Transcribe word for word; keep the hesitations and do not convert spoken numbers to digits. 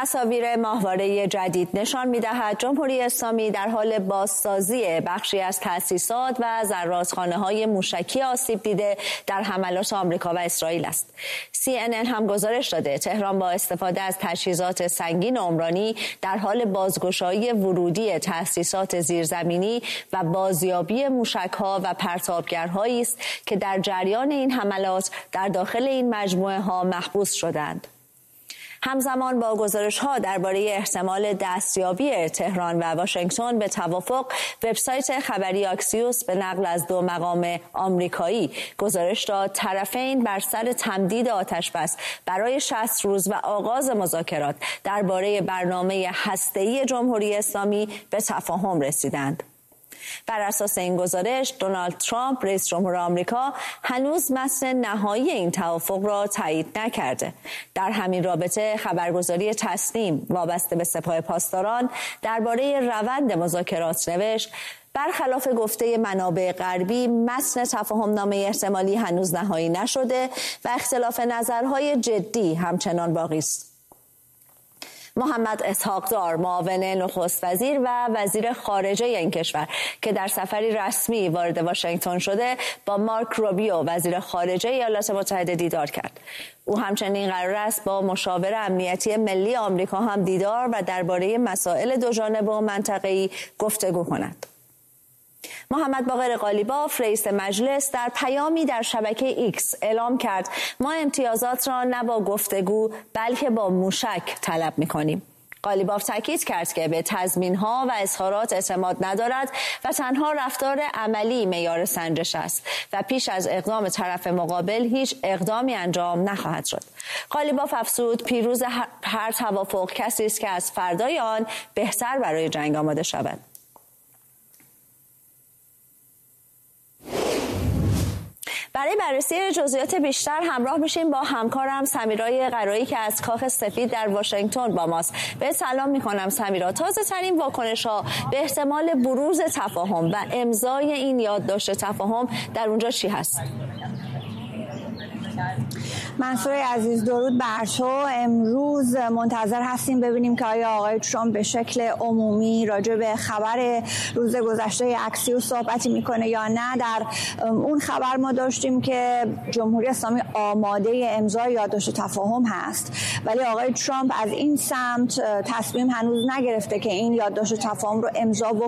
تصاویر ماهواره جدید نشان می‌دهد جمهوری اسلامی در حال بازسازی بخشی از تأسیسات و زرادخانه‌های موشکی آسیب دیده در حملات آمریکا و اسرائیل است. سی ان ان هم گزارش داده تهران با استفاده از تجهیزات سنگین عمرانی در حال بازگشایی ورودی تأسیسات زیرزمینی و بازیابی موشک‌ها و پرتابگرهایی است که در جریان این حملات در داخل این مجموعه ها محبوس شدند. همزمان با گزارش‌ها درباره احتمال دستیابی تهران و واشنگتن به توافق، وبسایت خبری آکسیوس به نقل از دو مقام آمریکایی گزارش داد طرفین بر سر تمدید آتش‌بس برای شصت روز و آغاز مذاکرات درباره برنامه هسته‌ای جمهوری اسلامی به تفاهم رسیدند. بر اساس این گزارش، دونالد ترامپ رئیس جمهور آمریکا هنوز متن نهایی این توافق را تایید نکرده. در همین رابطه خبرگزاری تسنیم وابسته به سپاه پاسداران درباره روند مذاکرات نوشت: برخلاف گفته منابع غربی، متن تفاهم‌نامه احتمالی هنوز نهایی نشده و اختلاف نظرهای جدی همچنان باقی است. محمد اسحاق‌زار معاون نخست وزیر و وزیر خارجه این کشور که در سفری رسمی وارد واشنگتن شده با مارک روبیو وزیر خارجه ایالات متحده دیدار کرد. او همچنین قرار است با مشاور امنیتی ملی آمریکا هم دیدار و درباره مسائل دوجانبه و منطقه‌ای گفتگو کند. محمد باقر قالیباف رئیس مجلس در پیامی در شبکه ایکس اعلام کرد ما امتیازات را نه با گفتگو بلکه با موشک طلب می‌کنیم. قالیباف تاکید کرد که به تضمین‌ها و اظهارات اعتماد ندارد و تنها رفتار عملی معیار سنجش است و پیش از اقدام طرف مقابل هیچ اقدامی انجام نخواهد شد. قالیباف افزود پیروز هر توافق کسی است که از فردای آن بهتر برای جنگ آماده شود. برای بررسی جزئیات بیشتر همراه میشیم با همکارم سمیرای قرایی که از کاخ سفید در واشنگتن با ماست. به سلام میکنم سمیرا. تازه ترین واکنش ها به احتمال بروز تفاهم و امضای این یادداشت تفاهم در اونجا چی هست؟ منصور عزیز درود بر تو. امروز منتظر هستیم ببینیم که آیا آقای ترامپ به شکل عمومی راجع به خبر روز گذشته اکسیوس صحبتی میکنه یا نه. در اون خبر ما داشتیم که جمهوری اسلامی آماده امضای یادداشت تفاهم هست، ولی آقای ترامپ از این سمت تصمیم هنوز نگرفته که این یادداشت تفاهم رو امضا